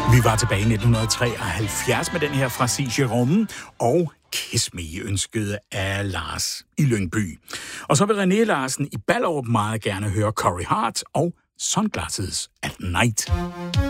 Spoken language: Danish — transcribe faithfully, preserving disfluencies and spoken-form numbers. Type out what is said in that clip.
Vi var tilbage i nitten treoghalvfjerds med den her fra C Jérôme og Kiss Me, ønskede af Lars i Lyngby. Og så vil René Larsen i Ballerup meget gerne høre Corey Hart og Sunglasses at Night.